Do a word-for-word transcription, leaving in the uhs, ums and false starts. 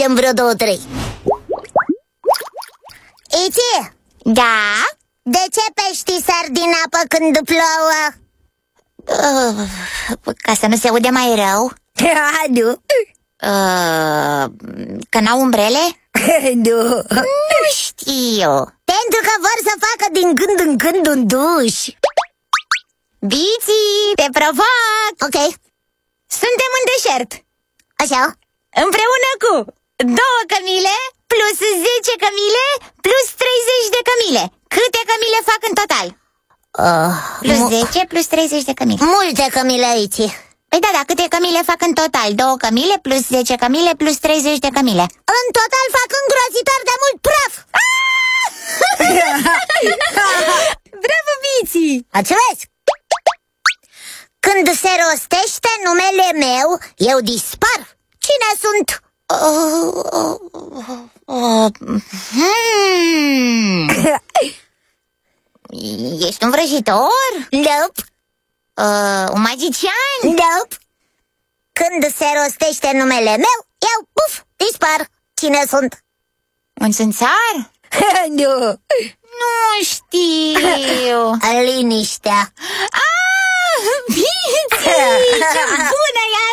facem vreo două, trei. Iți? Da? De ce peștii sar din apă când plouă? Uh, ca să nu se aude mai rău. Nu. uh, Că n-au umbrele? Nu. Nu știu. Pentru că vor să facă din când în când un duș. Biții, te provoc. Ok. Suntem în deșert. Așa. Împreună cu două cămile plus zece cămile plus treizeci de cămile. Câte cămile fac în total? uh, Plus zece plus treizeci de cămile. Multe cămile aici. Păi da, da, câte cămile fac în total? Două cămile plus zece cămile plus treizeci de cămile. În total fac îngrozitor de mult praf. Bravo, Biții! Mulțumesc! Când se rostește numele meu, eu dispar. Cine sunt? Uh, uh, uh, hmm. Ești un vrăjitor? Nope. Uh, un magician? Nope. Când se rostește numele meu, eu, puf, dispar. Cine sunt? Un țânțar? Nu. Nu știu. Liniștea. Ah, Biții! Ce bună